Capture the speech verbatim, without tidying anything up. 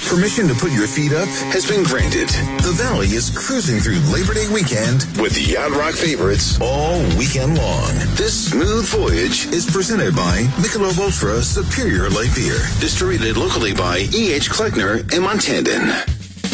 Permission to put your feet up has been granted. The Valley is cruising through Labor Day weekend with the Yacht Rock favorites all weekend long. This smooth voyage is presented by Michelob Ultra Superior Light Beer, distributed locally by E H. Kleckner and Montandon.